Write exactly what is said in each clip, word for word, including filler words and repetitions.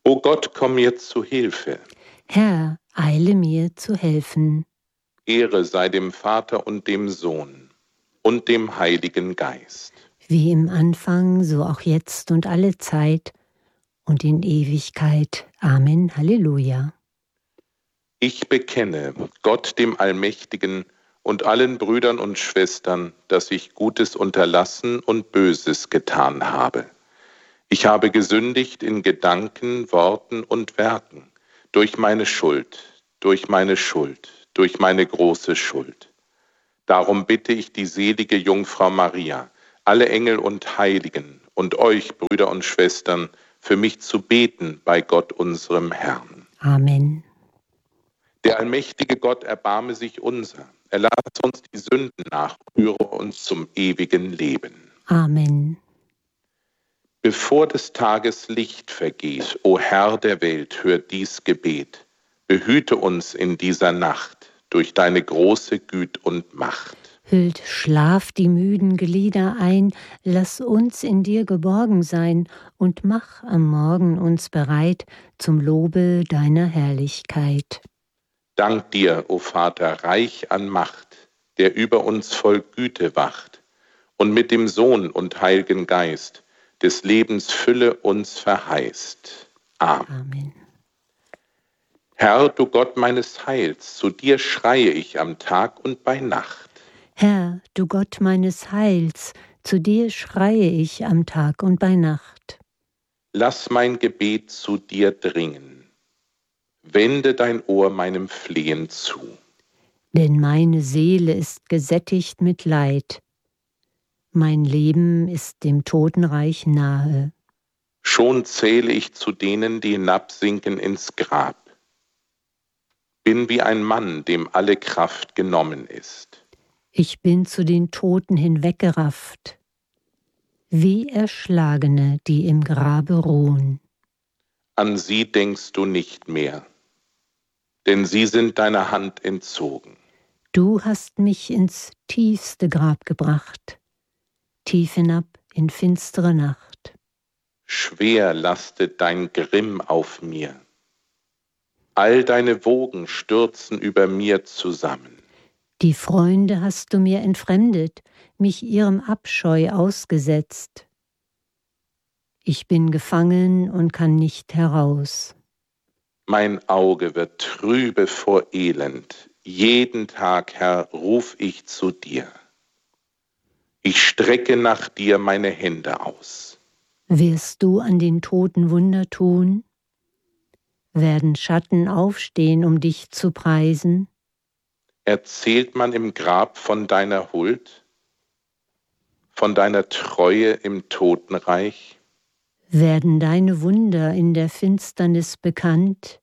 O Gott, komm mir zu Hilfe. Herr, eile mir zu helfen. Ehre sei dem Vater und dem Sohn und dem Heiligen Geist. Wie im Anfang, so auch jetzt und alle Zeit und in Ewigkeit. Amen. Halleluja. Ich bekenne Gott dem Allmächtigen und allen Brüdern und Schwestern, dass ich Gutes unterlassen und Böses getan habe. Ich habe gesündigt in Gedanken, Worten und Werken, durch meine Schuld, durch meine Schuld, durch meine große Schuld. Darum bitte ich die selige Jungfrau Maria, alle Engel und Heiligen und euch, Brüder und Schwestern, für mich zu beten bei Gott unserem Herrn. Amen. Der allmächtige Gott erbarme sich unser. Er lasse uns die Sünden nach und führe uns zum ewigen Leben. Amen. Bevor des Tages Licht vergeht, o Herr der Welt, hör dies Gebet. Behüte uns in dieser Nacht durch deine große Güte und Macht. Hüllt Schlaf die müden Glieder ein, lass uns in dir geborgen sein und mach am Morgen uns bereit zum Lobe deiner Herrlichkeit. Dank dir, o Vater, reich an Macht, der über uns voll Güte wacht und mit dem Sohn und Heiligen Geist des Lebens Fülle uns verheißt. Amen. Amen. Herr, du Gott meines Heils, zu dir schreie ich am Tag und bei Nacht. Herr, du Gott meines Heils, zu dir schreie ich am Tag und bei Nacht. Lass mein Gebet zu dir dringen. Wende dein Ohr meinem Flehen zu. Denn meine Seele ist gesättigt mit Leid. Mein Leben ist dem Totenreich nahe. Schon zähle ich zu denen, die hinabsinken ins Grab. Bin wie ein Mann, dem alle Kraft genommen ist. Ich bin zu den Toten hinweggerafft, wie Erschlagene, die im Grabe ruhen. An sie denkst du nicht mehr, denn sie sind deiner Hand entzogen. Du hast mich ins tiefste Grab gebracht, tief hinab in finstere Nacht. Schwer lastet dein Grimm auf mir. All deine Wogen stürzen über mir zusammen. Die Freunde hast du mir entfremdet, mich ihrem Abscheu ausgesetzt. Ich bin gefangen und kann nicht heraus. Mein Auge wird trübe vor Elend. Jeden Tag, Herr, ruf ich zu dir. Ich strecke nach dir meine Hände aus. Wirst du an den Toten Wunder tun? Werden Schatten aufstehen, um dich zu preisen? Erzählt man im Grab von deiner Huld, von deiner Treue im Totenreich? Werden deine Wunder in der Finsternis bekannt,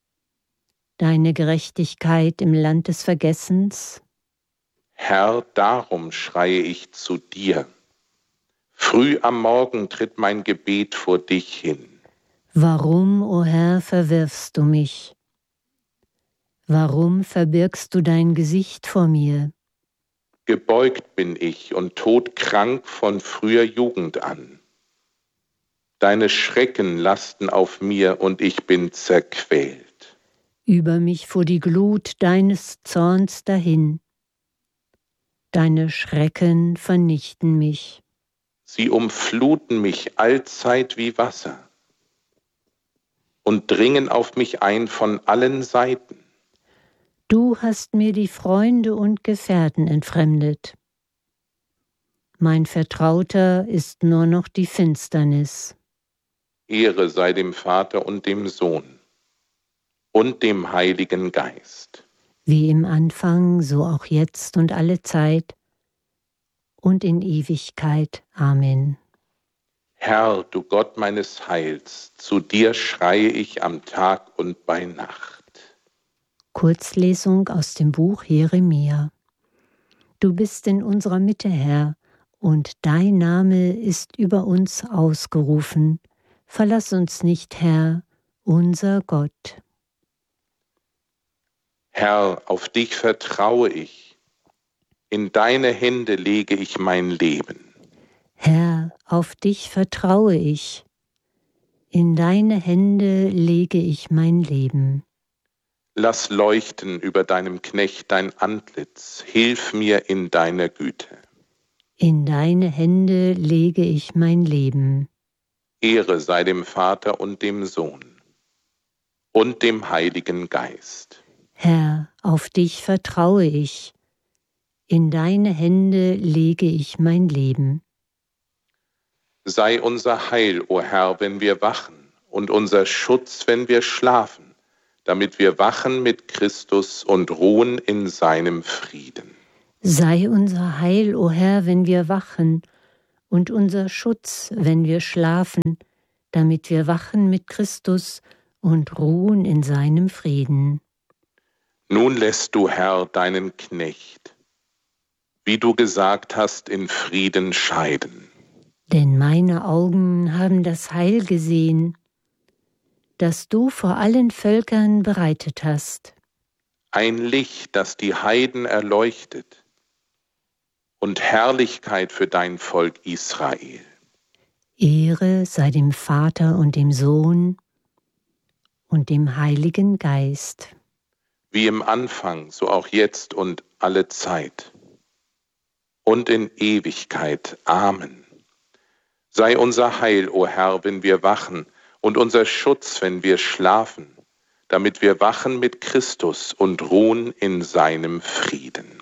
deine Gerechtigkeit im Land des Vergessens? Herr, darum schreie ich zu dir. Früh am Morgen tritt mein Gebet vor dich hin. Warum, o Herr, verwirfst du mich? Warum verbirgst du dein Gesicht vor mir? Gebeugt bin ich und todkrank von früher Jugend an. Deine Schrecken lasten auf mir und ich bin zerquält. Über mich fuhr die Glut deines Zorns dahin. Deine Schrecken vernichten mich. Sie umfluten mich allzeit wie Wasser und dringen auf mich ein von allen Seiten. Du hast mir die Freunde und Gefährten entfremdet. Mein Vertrauter ist nur noch die Finsternis. Ehre sei dem Vater und dem Sohn und dem Heiligen Geist. Wie im Anfang, so auch jetzt und alle Zeit und in Ewigkeit. Amen. Herr, du Gott meines Heils, zu dir schreie ich am Tag und bei Nacht. Kurzlesung aus dem Buch Jeremia. Du bist in unserer Mitte, Herr, und dein Name ist über uns ausgerufen. Verlass uns nicht, Herr, unser Gott. Herr, auf dich vertraue ich. In deine Hände lege ich mein Leben. Herr, auf dich vertraue ich. In deine Hände lege ich mein Leben. Lass leuchten über deinem Knecht dein Antlitz, hilf mir in deiner Güte. In deine Hände lege ich mein Leben. Ehre sei dem Vater und dem Sohn und dem Heiligen Geist. Herr, auf dich vertraue ich. In deine Hände lege ich mein Leben. Sei unser Heil, o Herr, wenn wir wachen, und unser Schutz, wenn wir schlafen, damit wir wachen mit Christus und ruhen in seinem Frieden. Sei unser Heil, o Herr, wenn wir wachen, und unser Schutz, wenn wir schlafen, damit wir wachen mit Christus und ruhen in seinem Frieden. Nun lässt du, Herr, deinen Knecht, wie du gesagt hast, in Frieden scheiden. Denn meine Augen haben das Heil gesehen, das du vor allen Völkern bereitet hast. Ein Licht, das die Heiden erleuchtet, und Herrlichkeit für dein Volk Israel. Ehre sei dem Vater und dem Sohn und dem Heiligen Geist. Wie im Anfang, so auch jetzt und alle Zeit. Und in Ewigkeit. Amen. Sei unser Heil, o Herr, wenn wir wachen, und unser Schutz, wenn wir schlafen, damit wir wachen mit Christus und ruhen in seinem Frieden.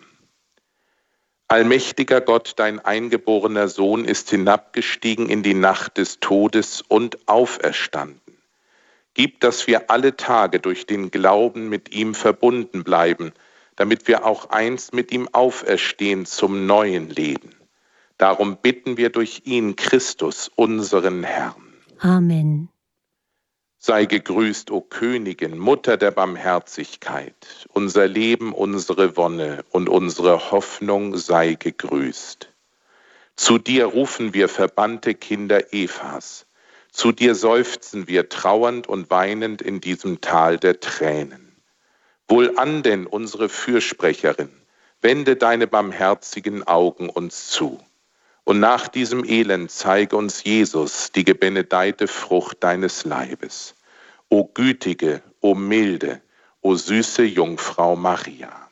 Allmächtiger Gott, dein eingeborener Sohn, ist hinabgestiegen in die Nacht des Todes und auferstanden. Gib, dass wir alle Tage durch den Glauben mit ihm verbunden bleiben, damit wir auch einst mit ihm auferstehen zum neuen Leben. Darum bitten wir durch ihn, Christus, unseren Herrn. Amen. Sei gegrüßt, o Königin, Mutter der Barmherzigkeit. Unser Leben, unsere Wonne und unsere Hoffnung sei gegrüßt. Zu dir rufen wir verbannte Kinder Evas. Zu dir seufzen wir trauernd und weinend in diesem Tal der Tränen. Wohlan denn, unsere Fürsprecherin, wende deine barmherzigen Augen uns zu. Und nach diesem Elend zeige uns Jesus, die gebenedeite Frucht deines Leibes. O gütige, o milde, o süße Jungfrau Maria.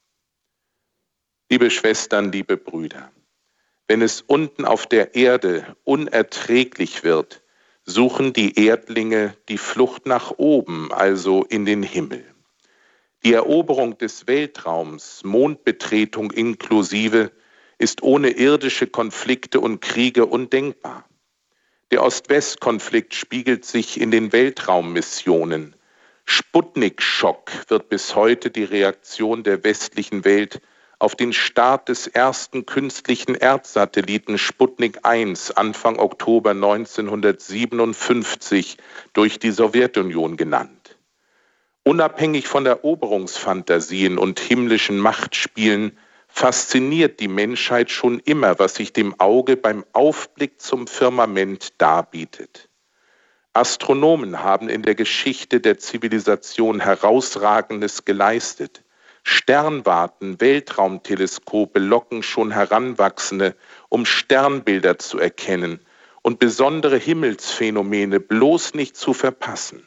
Liebe Schwestern, liebe Brüder, wenn es unten auf der Erde unerträglich wird, suchen die Erdlinge die Flucht nach oben, also in den Himmel. Die Eroberung des Weltraums, Mondbetretung inklusive, ist ohne irdische Konflikte und Kriege undenkbar. Der Ost-West-Konflikt spiegelt sich in den Weltraummissionen. Sputnik-Schock wird bis heute die Reaktion der westlichen Welt auf den Start des ersten künstlichen Erdsatelliten Sputnik eins Anfang Oktober neunzehnhundertsiebenundfünfzig durch die Sowjetunion genannt. Unabhängig von Eroberungsfantasien und himmlischen Machtspielen fasziniert die Menschheit schon immer, was sich dem Auge beim Aufblick zum Firmament darbietet. Astronomen haben in der Geschichte der Zivilisation Herausragendes geleistet. Sternwarten, Weltraumteleskope locken schon Heranwachsende, um Sternbilder zu erkennen und besondere Himmelsphänomene bloß nicht zu verpassen.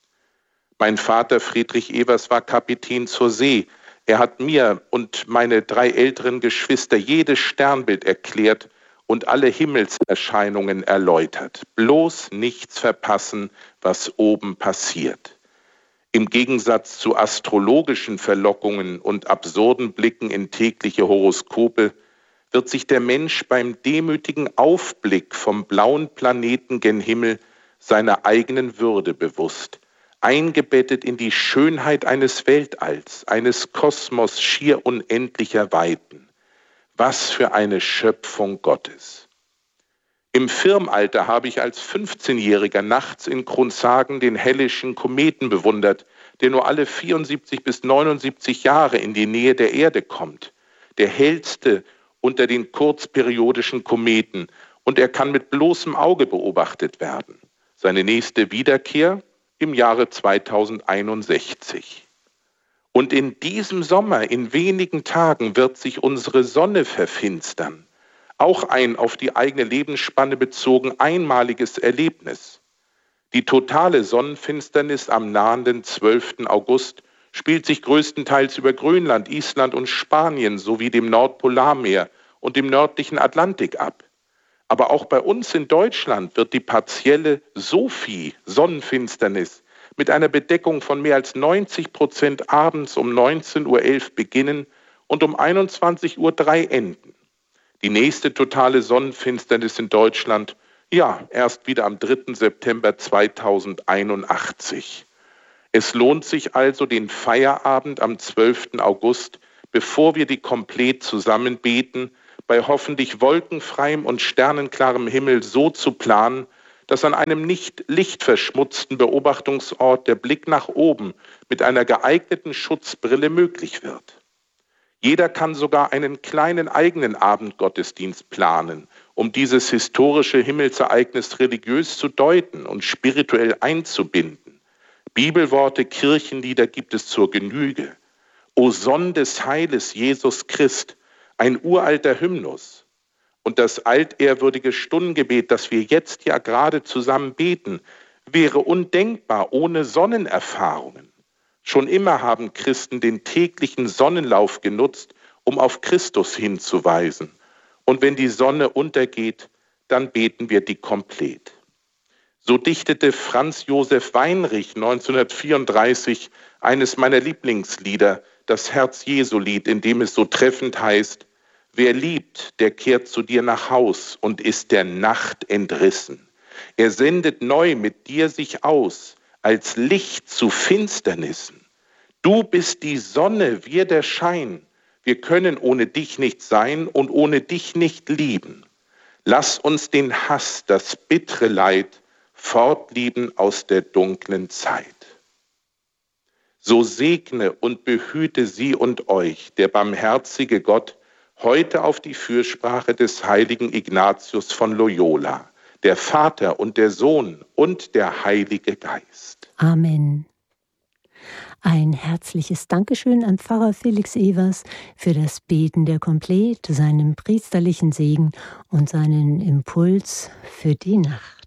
Mein Vater Friedrich Evers war Kapitän zur See. Er hat mir und meine drei älteren Geschwister jedes Sternbild erklärt und alle Himmelserscheinungen erläutert. Bloß nichts verpassen, was oben passiert. Im Gegensatz zu astrologischen Verlockungen und absurden Blicken in tägliche Horoskope wird sich der Mensch beim demütigen Aufblick vom blauen Planeten gen Himmel seiner eigenen Würde bewusst, eingebettet in die Schönheit eines Weltalls, eines Kosmos schier unendlicher Weiten. Was für eine Schöpfung Gottes! Im Firmalter habe ich als fünfzehnjähriger nachts in Kronsagen den Hellischen Kometen bewundert, der nur alle vierundsiebzig bis neunundsiebzig Jahre in die Nähe der Erde kommt. Der hellste unter den kurzperiodischen Kometen, und er kann mit bloßem Auge beobachtet werden. Seine nächste Wiederkehr im Jahre zweitausendeinundsechzig. Und in diesem Sommer, in wenigen Tagen, wird sich unsere Sonne verfinstern. Auch ein auf die eigene Lebensspanne bezogen einmaliges Erlebnis. Die totale Sonnenfinsternis am nahenden zwölften August spielt sich größtenteils über Grönland, Island und Spanien sowie dem Nordpolarmeer und dem nördlichen Atlantik ab. Aber auch bei uns in Deutschland wird die partielle Sophie-Sonnenfinsternis mit einer Bedeckung von mehr als neunzig Prozent abends um neunzehn Uhr elf beginnen und um einundzwanzig Uhr drei enden. Die nächste totale Sonnenfinsternis in Deutschland, ja, erst wieder am dritten September zweitausendeinundachtzig. Es lohnt sich also, den Feierabend am zwölften August, bevor wir die Komplett zusammen beten, bei hoffentlich wolkenfreiem und sternenklarem Himmel so zu planen, dass an einem nicht lichtverschmutzten Beobachtungsort der Blick nach oben mit einer geeigneten Schutzbrille möglich wird. Jeder kann sogar einen kleinen eigenen Abendgottesdienst planen, um dieses historische Himmelsereignis religiös zu deuten und spirituell einzubinden. Bibelworte, Kirchenlieder gibt es zur Genüge. O Sonn des Heiles Jesus Christ, ein uralter Hymnus. Und das altehrwürdige Stundengebet, das wir jetzt ja gerade zusammen beten, wäre undenkbar ohne Sonnenerfahrungen. Schon immer haben Christen den täglichen Sonnenlauf genutzt, um auf Christus hinzuweisen. Und wenn die Sonne untergeht, dann beten wir die Komplett. So dichtete Franz Josef Weinrich neunzehnhundertvierunddreißig eines meiner Lieblingslieder, das Herz-Jesu-Lied, in dem es so treffend heißt: Wer liebt, der kehrt zu dir nach Haus und ist der Nacht entrissen. Er sendet neu mit dir sich aus, als Licht zu Finsternissen. Du bist die Sonne, wir der Schein. Wir können ohne dich nicht sein und ohne dich nicht lieben. Lass uns den Hass, das bittere Leid fortlieben aus der dunklen Zeit. So segne und behüte sie und euch, der barmherzige Gott, heute auf die Fürsprache des heiligen Ignatius von Loyola, der Vater und der Sohn und der Heilige Geist. Amen. Ein herzliches Dankeschön an Pfarrer Felix Evers für das Beten der Komplett, seinen priesterlichen Segen und seinen Impuls für die Nacht.